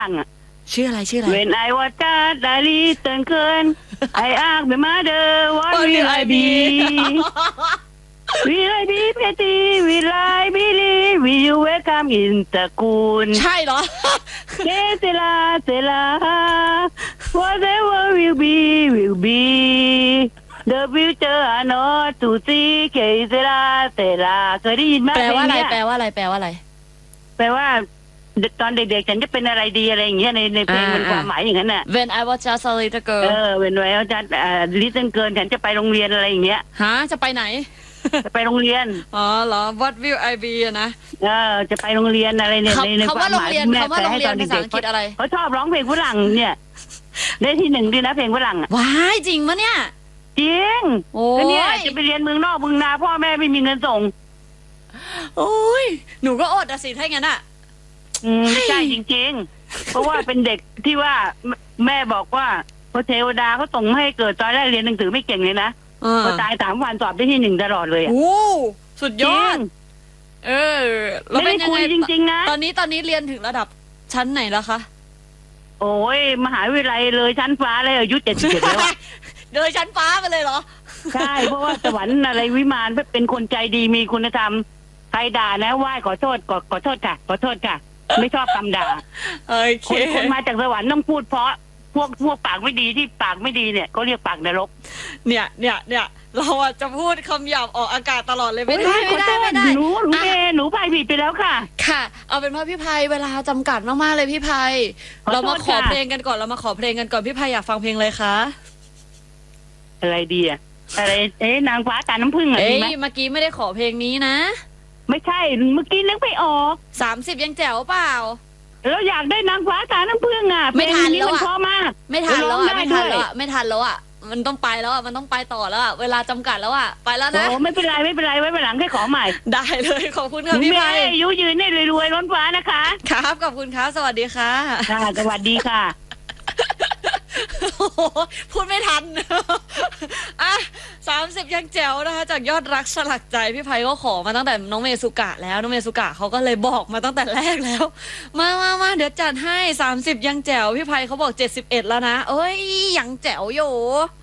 ชื่ออะไรชื่ออะไร When I was just a little girl I asked my mother what will I be Will I be pretty Will I believe Will you welcome in ตระกูลใช่เหรอเซลาWhatever will be The future are not to see เซลาเคยได้ยินไหมแปลว่าอะไรเพลงเนี้ยแปลว่าอะไรแปลว่าอะไรแปลว่าตอนเด็กๆฉันจะเป็นอะไรดีอะไรอย่างเงี้ยในเพลงมันความหมายอย่างนั้นน่ะ When I was just a little girl เป็นไว้ว่าจะลิตเติ้ลเกินฉันจะไปโรงเรียนอะไรอย่างเงี้ยฮะจะไปไหนจะไปโรงเรียนอ๋อเหรอ What will I be อะนะจะไปโรงเรียนอะไรเนี่ยในความหมายที่แม่แปลให้ตอนเด็กๆเขาชอบร้องเพลงฝรั่งเนี่ยได้ที่หนึ่งด้วยนะเพลงฝรั่งว้ายจริงมะเนี่ยจริงโอ้ยก็เนี่ยจะไปเรียนเมืองนอกเมืองนาพ่อแม่ไม่มีเงินส่งโอ้ยหนูก็อดอะสิถ้าอย่างนั้นอะใช่จริงๆเพราะว่าเป็นเด็กที่ว่าแม่บอกว่าพอเทวดาเขาส่งมาให้เกิดตอนแรกเรียนหนังสือไม่เก่งเลยนะพอตาย3 วันสอบได้ที่ 1ตลอดเลยโอ้สุดยอดแล้วเป็นยังไงจริงๆนะตอนนี้เรียนถึงระดับชั้นไหนแล้วคะโอ้ยมหาวิทยาลัยเลยชั้นฟ้าเลยอายุ77แล้วเลยชั้นฟ้าไปเลยเหรอใช่เพราะว่าสวรรค์อะไรวิมานเป็นคนใจดีมีคุณธรรมใครด่านะไหว้ขอโทษค่ะไม่ชอบคำด่าโอเคคนมาจากสวรรค์ต้องพูดเพราะพวกปากไม่ดีที่ปากไม่ดีเนี่ยเขาเรียกปากนรกเนี่ยเราอะจะพูดคำหยาบออกอากาศตลอดเลยไม่ได้หนูไปผิดไปแล้วค่ะค่ะเอาเป็นว่าพี่ไพเวลาจำกัดมากๆเลยพี่ไพเรามาขอเพลงกันก่อนพี่ไพอยากฟังเพลงอะไรคะอะไรดีอะอะไรนางฟ้าตาน้ำผึ้งอะดีไหมเมื่อกี้ไม่ได้ขอเพลงนี้นะไม่ใช่เมื่อกี้นึกไปออก 30ยังแจ๋วเปล่าแล้วอยากได้นางฟ้าตาน้ำผึ้งอะไม่ทันแล้วมันเพราะมากไม่ทันแล้วอะมันต้องไปแล้วอะมันต้องไปต่อแล้วอะเวลาจำกัดแล้วอะไปแล้วนะโอ้ไม่เป็นไรไว้หลังแค่ขอใหม่ได้เลยขอบคุณค่ะพี่ไพอายุยืนได้รวยล้นฟ้านะคะครับขอบคุณครับสวัสดีค่ะสวัสดีค่ะพูดไม่ทันอ่ะ30ยังแจ๋วนะคะจากยอดรักสลักใจพี่ไพก็ขอมาตั้งแต่น้องเมสุกะแล้วน้องเมสุกะเขาก็เลยบอกมาตั้งแต่แรกแล้วมาเดี๋ยวจัดให้30ยังแจ๋วพี่ไพเขาบอก71แล้วนะเอ้ยยังแจ๋วอยู่